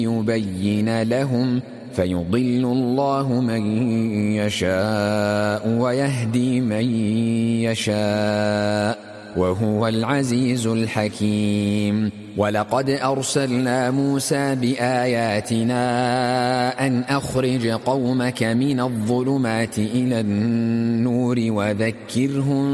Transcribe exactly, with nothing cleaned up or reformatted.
يبين لهم فيضل الله من يشاء ويهدي من يشاء وهو العزيز الحكيم. ولقد أرسلنا موسى بآياتنا أن أخرج قومك من الظلمات إلى النور وذكرهم